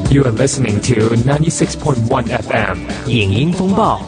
You are listening to 96.1 FM 影音风暴。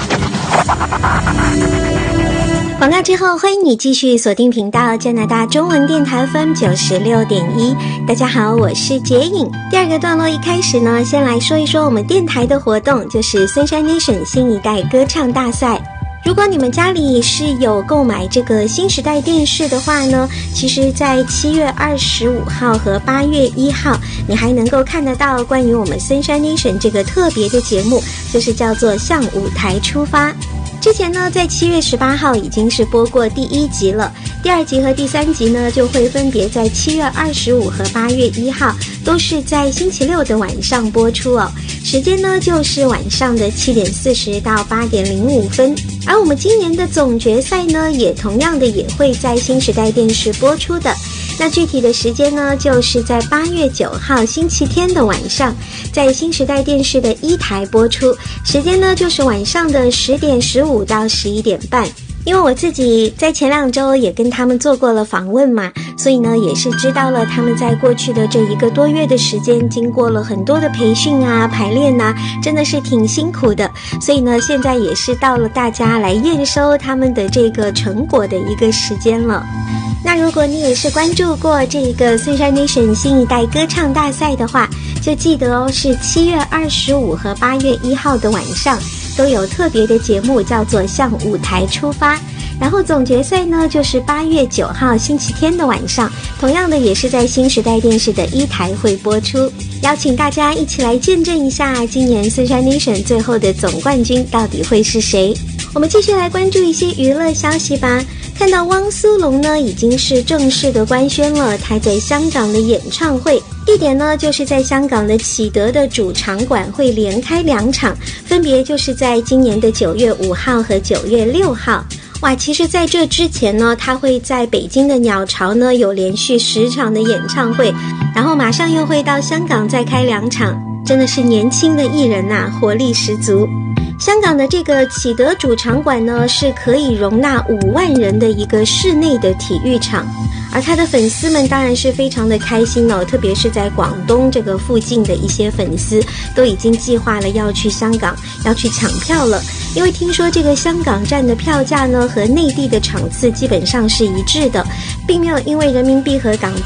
广告之后，欢迎你继续锁定频道加拿大中文电台 FM 96.1。大家好，我是洁颖。第二个段落一开始呢，先来说一说我们电台的活动，就是 Sunshine Nation 新一代歌唱大赛。如果你们家里是有购买这个新时代电视的话呢，其实在7月25号和8月1号，你还能够看得到关于我们 Sunshine Nation 这个特别的节目，就是叫做向舞台出发。之前呢，在7月18号已经是播过第1集了，第2集和第3集呢就会分别在7月25和8月1号，都是在星期六的晚上播出哦。时间呢就是晚上的7点40到8点05分。而我们今年的总决赛呢，也同样的也会在新时代电视播出的。那具体的时间呢，就是在8月9号星期天的晚上，在新时代电视的1台播出，时间呢就是晚上的10点15到11点半。因为我自己在前2周也跟他们做过了访问嘛，所以呢也是知道了他们在过去的这1个多月的时间，经过了很多的培训啊、排练啊，真的是挺辛苦的。所以呢现在也是到了大家来验收他们的这个成果的一个时间了。那如果你也是关注过这个 Sunshine Nation 新一代歌唱大赛的话，就记得哦，是7月25和8月1号的晚上都有特别的节目，叫做向舞台出发。然后总决赛呢就是8月9号星期天的晚上，同样的也是在新时代电视的1台会播出。邀请大家一起来见证一下今年 Sunshine Nation 最后的总冠军到底会是谁。我们继续来关注一些娱乐消息吧。看到汪苏泷呢已经是正式的官宣了他在香港的演唱会，地点呢就是在香港的启德的主场馆，会连开2场，分别就是在今年的9月5号和9月6号。哇，其实在这之前呢，他会在北京的鸟巢呢有连续10场的演唱会，然后马上又会到香港再开2场，真的是年轻的艺人啊，活力十足。香港的这个启德主场馆呢，是可以容纳5万人的一个室内的体育场，而他的粉丝们当然是非常的开心哦，特别是在广东这个附近的一些粉丝都已经计划了要去香港，要去抢票了。因为听说这个香港站的票价呢和内地的场次基本上是一致的，并没有因为人民币和港